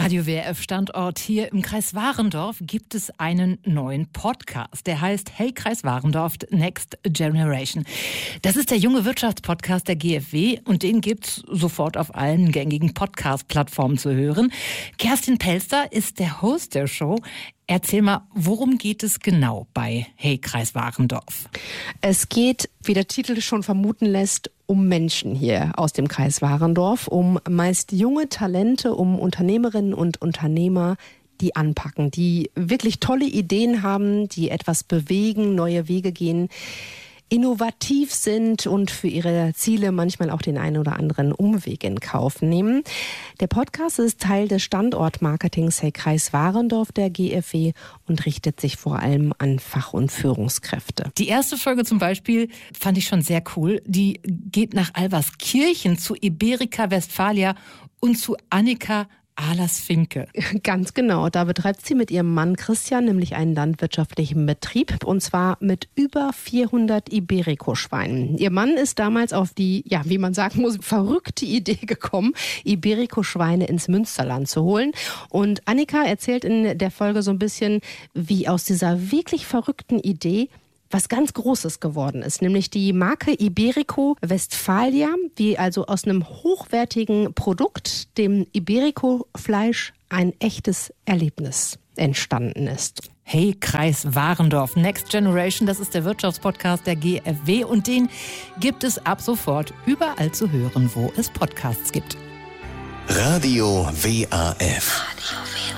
Radio WRF Standort hier im Kreis Warendorf gibt es einen neuen Podcast. Der heißt Hey Kreis Warendorf Next Generation. Das ist der junge Wirtschaftspodcast der GfW und den gibt's sofort auf allen gängigen Podcast-Plattformen zu hören. Kerstin Pelster ist der Host der Show. Erzähl mal, worum geht es genau bei Hey Kreis Warendorf? Es geht, wie der Titel schon vermuten lässt, um Menschen hier aus dem Kreis Warendorf, um meist junge Talente, um Unternehmerinnen und Unternehmer, die anpacken, die wirklich tolle Ideen haben, die etwas bewegen, neue Wege gehen, innovativ sind und für ihre Ziele manchmal auch den einen oder anderen Umweg in Kauf nehmen. Der Podcast ist Teil des Standortmarketings Hey Kreis Warendorf der GfW und richtet sich vor allem an Fach- und Führungskräfte. Die erste Folge zum Beispiel fand ich schon sehr cool. Die geht nach Alberskirchen zu Iberica Westfalia und zu Annika Ahlers-Finke. Ganz genau. Da betreibt sie mit ihrem Mann Christian nämlich einen landwirtschaftlichen Betrieb und zwar mit über 400 Iberico-Schweinen. Ihr Mann ist damals auf die, wie man sagen muss, verrückte Idee gekommen, Iberico-Schweine ins Münsterland zu holen. Und Annika erzählt in der Folge so ein bisschen, wie aus dieser wirklich verrückten Idee was ganz Großes geworden ist, nämlich die Marke Iberico Westfalia, die also aus einem hochwertigen Produkt, dem Iberico-Fleisch, ein echtes Erlebnis entstanden ist. Hey Kreis Warendorf Next Generation, das ist der Wirtschaftspodcast der GfW und den gibt es ab sofort überall zu hören, wo es Podcasts gibt. Radio WAF.